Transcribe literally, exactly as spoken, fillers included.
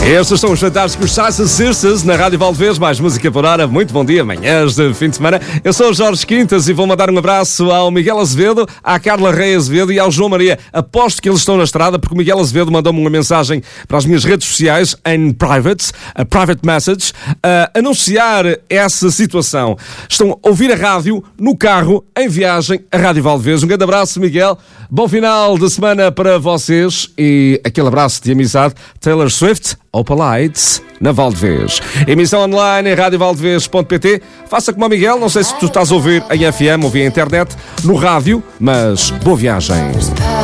Estes são os fantásticos Sighs Sisters na Rádio Valdevez, mais música por hora. Muito bom dia, manhãs de fim de semana. Eu sou o Jorge Quintas e vou mandar um abraço ao Miguel Azevedo, à Carla Rei Azevedo e ao João Maria. Aposto que eles estão na estrada porque o Miguel Azevedo mandou-me uma mensagem para as minhas redes sociais, em private, a private message, a anunciar essa situação. Estão a ouvir a rádio no carro, em viagem, a Rádio Valdevez. Um grande abraço, Miguel. Bom final de semana para vocês e aquele abraço de amizade. Taylor Swift, Opalites, na Valdevez. Emissão online em rádio valdevez ponto pt. Faça como o Miguel, não sei se tu estás a ouvir em F M ou via internet, no rádio, mas boa viagem.